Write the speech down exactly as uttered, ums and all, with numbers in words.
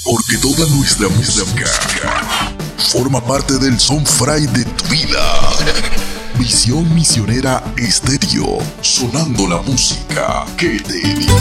Porque toda nuestra música forma parte del Sonfray de tu vida. Visión Misionera Estéreo, sonando la música que te